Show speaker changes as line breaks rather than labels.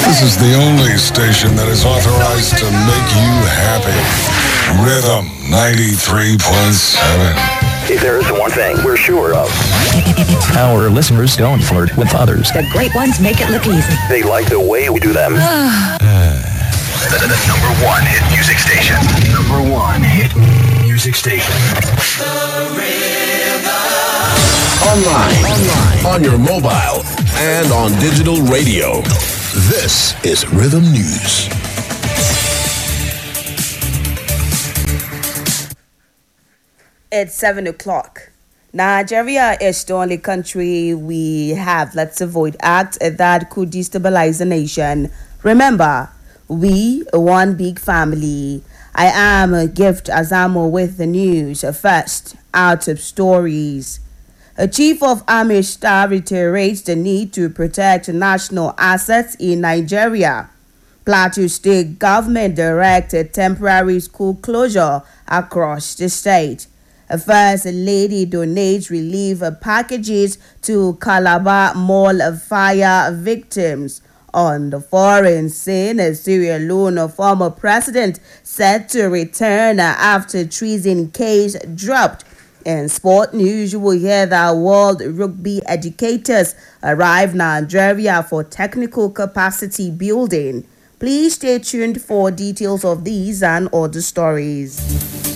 This is the only station that is authorized to make you happy. Rhythm 93.7.
If there is one thing we're sure of,
our listeners don't flirt with others.
The great ones make it look easy.
they like the way we do them. The number one hit music station. Number one hit music station.
Online, on your mobile, and on digital radio. This is Rhythm News.
It's 7 o'clock. Nigeria is the only country we have Let's Avoid Act that could destabilize the nation. Remember, we are one big family. I am Gift Azamo with the news. First, out of stories. A chief of army staff reiterates the need to protect national assets in Nigeria. Plateau State government directed temporary school closure across the state. A First Lady donates relief packages to Calabar Mall fire victims. On the foreign scene, Sierra Leone former president set to return after treason case dropped. In sport news, you will hear that World Rugby educators arrive Nigeria for technical capacity building. Please stay tuned for details of these and other stories.